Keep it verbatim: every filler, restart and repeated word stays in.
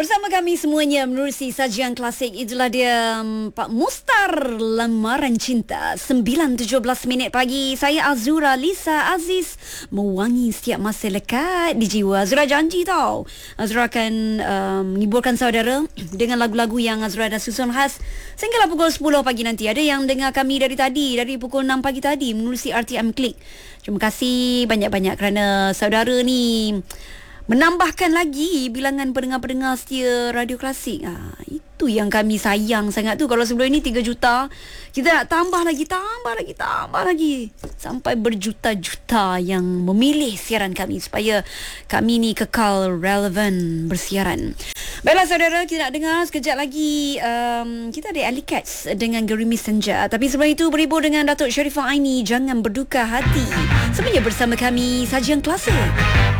Bersama kami semuanya menerusi sajian klasik. Itulah dia um, Pak Mustar, Lamaran Cinta. sembilan tujuh belas minit pagi. Saya Azura Lisa Aziz, mewangi setiap masa lekat di jiwa. Azura janji tau, Azura akan um, menghiburkan saudara dengan lagu-lagu yang Azura dah susun khas sehinggalah pukul sepuluh pagi nanti. Ada yang dengar kami dari tadi, dari pukul enam pagi tadi menerusi R T M Klik. Terima kasih banyak-banyak kerana saudara ni menambahkan lagi bilangan pendengar-pendengar setia Radio Klasik. Ha, itu yang kami sayang sangat tu. Kalau sebelum ini tiga juta, kita nak tambah lagi, tambah lagi, tambah lagi. Sampai berjuta-juta yang memilih siaran kami supaya kami ni kekal relevan bersiaran. Baiklah saudara, kita nak dengar sekejap lagi. Um, kita ada Alley Cats dengan Gerimis Senja. Tapi sebelum itu berhibur dengan Datuk Sharifah Aini, Jangan Berduka Hati. Sebenarnya bersama kami Sajian Klasik.